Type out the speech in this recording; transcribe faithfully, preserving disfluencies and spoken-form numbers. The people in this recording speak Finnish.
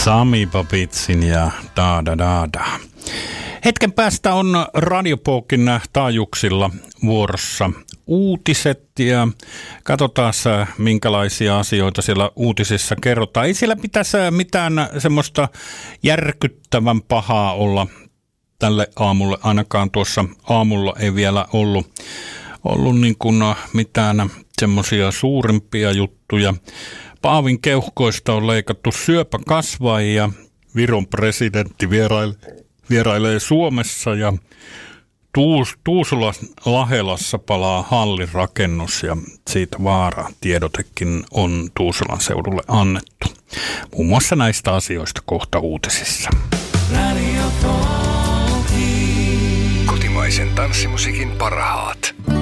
Sami Babitsin ja da da da da. Hetken päästä on Radiopokin taajuuksilla vuorossa uutiset ja katsotaan minkälaisia asioita siellä uutisissa kerrotaan. Ei siellä pitäisi mitään semmoista järkyttävän pahaa olla tälle aamulle, ainakaan tuossa aamulla ei vielä ollut, ollut niin kuin mitään semmoisia suurimpia juttuja. Paavin keuhkoista on leikattu syöpäkasvain ja Viron presidentti vieraile, vierailee Suomessa ja Tuus, Tuusulan Lahelassa palaa hallirakennus ja siitä vaaratiedotekin on Tuusulan seudulle annettu. Muun muassa näistä asioista kohta uutisissa. Kotimaisen tanssimusiikin parhaat.